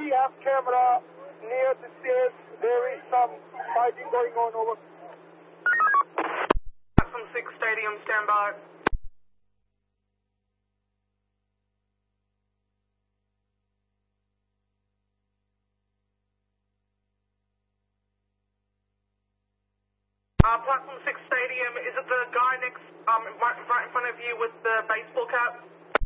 we have camera near the stairs. There is some fighting going on over. From 6 Stadium, stand by. Platform 6 Stadium, is it the guy next, right in front of you with the baseball cap?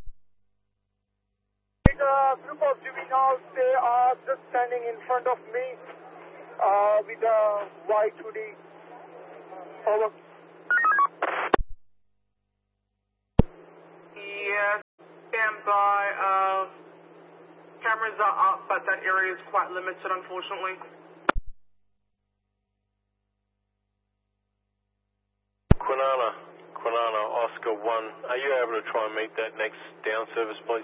A group of juveniles, they are just standing in front of me with a white hoodie. Over. Yeah, stand by. Cameras are up, but that area is quite limited, unfortunately. Quinana, Oscar 1, are you able to try and meet that next down service, please?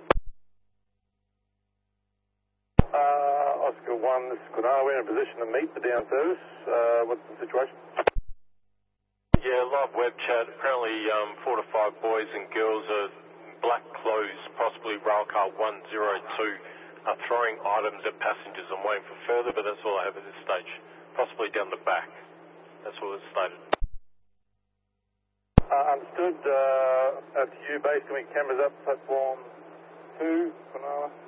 Oscar 1, this is Quinana. We're in a position to meet the down service. What's the situation? Yeah, live web chat. Apparently 4 to 5 boys and girls are black clothes, possibly railcar 102, are throwing items at passengers. I'm waiting for further, but that's all I have at this stage. Possibly down the back. That's all it's stated. Understood. To you, base, can we cameras up, platform 2, Quinana?